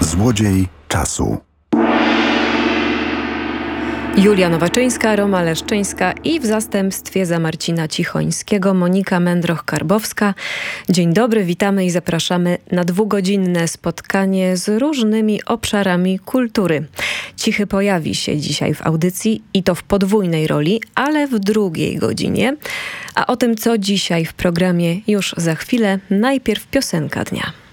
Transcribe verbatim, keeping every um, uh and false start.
Złodziej czasu. Julia Nowaczyńska, Roma Leszczyńska i w zastępstwie za Marcina Cichońskiego Monika Mędroch-Karbowska. Dzień dobry, witamy i zapraszamy na dwugodzinne spotkanie z różnymi obszarami kultury. Cichy pojawi się dzisiaj w audycji i to w podwójnej roli, ale w drugiej godzinie. A o tym, co dzisiaj w programie, już za chwilę. Najpierw piosenka dnia.